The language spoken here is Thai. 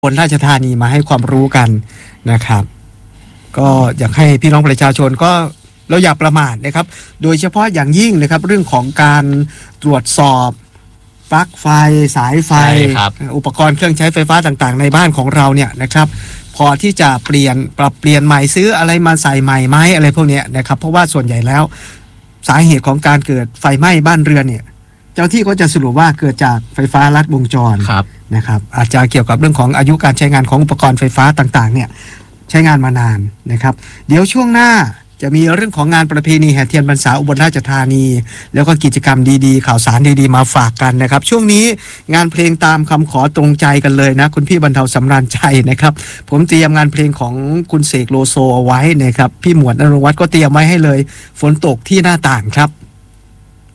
บนราชธานีมาให้ความรู้กันนะครับ ก็อยากให้พี่น้องประชาชนก็เราอย่าประมาทนะครับโดยเฉพาะอย่างยิ่งนะครับเรื่องของการตรวจสอบปลั๊กไฟสายไฟอุปกรณ์เครื่องใช้ไฟฟ้าต่างๆในบ้านของเราเนี่ยนะครับพอที่จะปรับเปลี่ยนใหม่ซื้ออะไรมาใส่ใหม่ไหมอะไรพวกนี้นะครับเพราะว่าส่วนใหญ่แล้วสาเหตุของการเกิดไฟไหม้บ้านเรือนเนี่ยเจ้าที่ก็จะสรุปว่าเกิดจากไฟฟ้าลัดวงจรนะครับอาจจะเกี่ยวกับเรื่องของอายุการใช้งานของอุปกรณ์ไฟฟ้าต่างๆเนี่ยใช้งานมานานนะครับเดี๋ยวช่วงหน้าจะมีเรื่องของงานประเพณีแห่เทียนพรรษาอุบลราชธานีแล้วก็กิจกรรมดีๆข่าวสารดีๆมาฝากกันนะครับช่วงนี้งานเพลงตามคำขอตรงใจกันเลยนะคุณพี่บรรเทาสำราญใจนะครับผมเตรียมงานเพลงของคุณเสกโลโซเอาไว้นะครับพี่หมวดนรงค์วัฒน์ก็เตรียมไว้ให้เลยฝนตกที่หน้าต่างครับ